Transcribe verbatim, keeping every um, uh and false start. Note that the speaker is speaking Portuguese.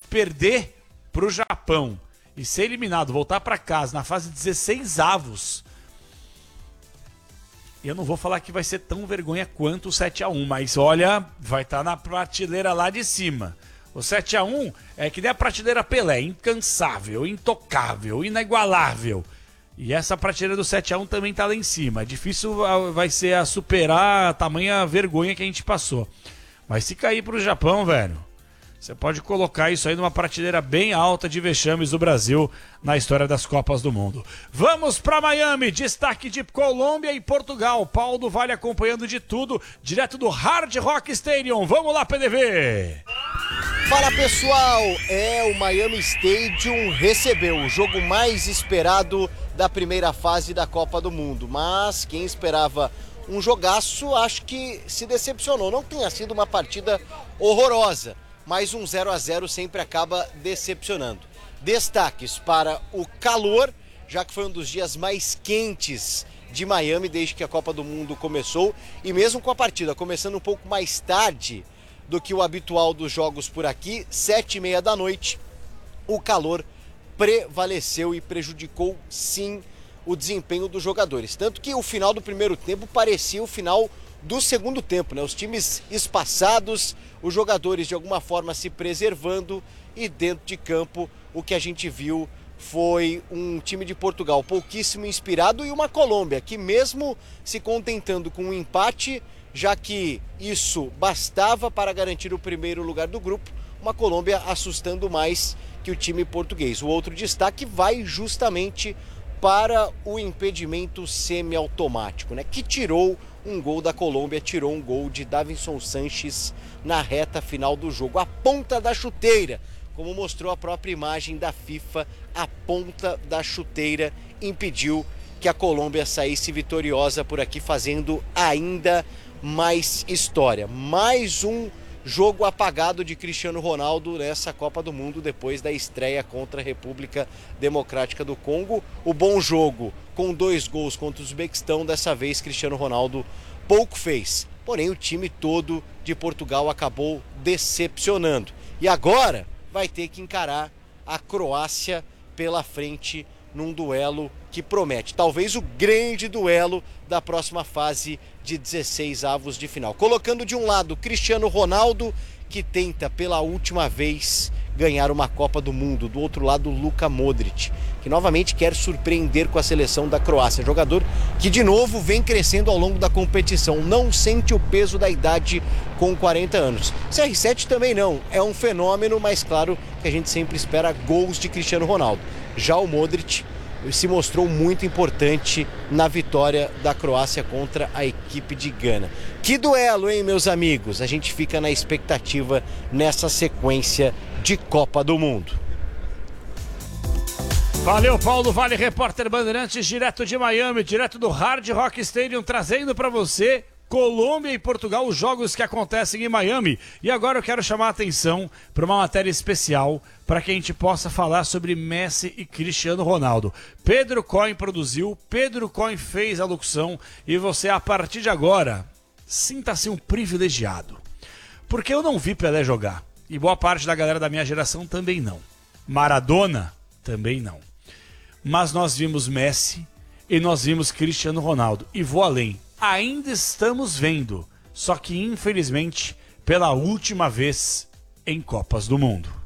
perder pro Japão e ser eliminado, voltar para casa na fase dezesseis avos, eu não vou falar que vai ser tão vergonha quanto o sete a um, mas olha, vai estar tá na prateleira lá de cima. O sete a um é que nem a prateleira Pelé, incansável, intocável, inigualável. E essa prateleira do sete a um também tá lá em cima. Difícil vai ser a superar a tamanha vergonha que a gente passou. Mas se cair pro Japão, velho, você pode colocar isso aí numa prateleira bem alta de vexames do Brasil na história das Copas do Mundo. Vamos para Miami, destaque de Colômbia e Portugal. Paulo do Vale acompanhando de tudo, direto do Hard Rock Stadium. Vamos lá, P D V! Fala pessoal, é o Miami Stadium recebeu o jogo mais esperado da primeira fase da Copa do Mundo, mas quem esperava um jogaço acho que se decepcionou. Não tenha sido uma partida horrorosa, mas um zero a zero sempre acaba decepcionando. Destaques para o calor, já que foi um dos dias mais quentes de Miami desde que a Copa do Mundo começou, e mesmo com a partida começando um pouco mais tarde do que o habitual dos jogos por aqui, sete e meia da noite, o calor prevaleceu e prejudicou sim o desempenho dos jogadores. Tanto que o final do primeiro tempo parecia o final do segundo tempo, né? Os times espaçados, os jogadores de alguma forma se preservando, e dentro de campo o que a gente viu foi um time de Portugal pouquíssimo inspirado e uma Colômbia que, mesmo se contentando com um empate, já que isso bastava para garantir o primeiro lugar do grupo, uma Colômbia assustando mais que o time português. O outro destaque vai justamente para o impedimento semiautomático, né, que tirou um gol da Colômbia, tirou um gol de Davinson Sánchez na reta final do jogo. A ponta da chuteira, como mostrou a própria imagem da FIFA, a ponta da chuteira impediu que a Colômbia saísse vitoriosa por aqui, fazendo ainda mais história. Mais um jogo apagado de Cristiano Ronaldo nessa Copa do Mundo depois da estreia contra a República Democrática do Congo. O bom jogo com dois gols contra o Uzbequistão, dessa vez Cristiano Ronaldo pouco fez. Porém, o time todo de Portugal acabou decepcionando. E agora vai ter que encarar a Croácia pela frente num duelo que promete, talvez o grande duelo da próxima fase de dezesseis avos de final. Colocando de um lado Cristiano Ronaldo, que tenta pela última vez ganhar uma Copa do Mundo. Do outro lado, Luka Modric, que novamente quer surpreender com a seleção da Croácia. Jogador que de novo vem crescendo ao longo da competição, não sente o peso da idade com quarenta anos. C R sete também não, é um fenômeno, mas claro que a gente sempre espera gols de Cristiano Ronaldo. Já o Modric se mostrou muito importante na vitória da Croácia contra a equipe de Gana. Que duelo, hein, meus amigos? A gente fica na expectativa nessa sequência de Copa do Mundo. Valeu, Paulo Vale, repórter Bandeirantes, direto de Miami, direto do Hard Rock Stadium, trazendo para você Colômbia e Portugal, os jogos que acontecem em Miami. E agora eu quero chamar a atenção para uma matéria especial para que a gente possa falar sobre Messi e Cristiano Ronaldo. Pedro Cohen produziu, Pedro Cohen fez a locução, e você, a partir de agora, sinta-se um privilegiado. Porque eu não vi Pelé jogar, e boa parte da galera da minha geração também não. Maradona também não. Mas nós vimos Messi e nós vimos Cristiano Ronaldo. E vou além. Ainda estamos vendo, só que infelizmente pela última vez em Copas do Mundo.